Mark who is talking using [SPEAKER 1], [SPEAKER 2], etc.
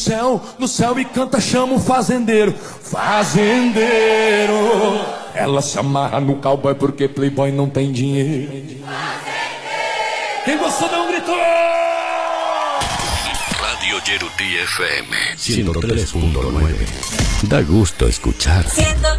[SPEAKER 1] no céu e canta, chama o fazendeiro. Fazendeiro. Ela se amarra no cowboy porque playboy não tem dinheiro. Fazendeiro. Quem gostou dá um grito.
[SPEAKER 2] Radio Yeruti FM 103.9. Da gusto escuchar.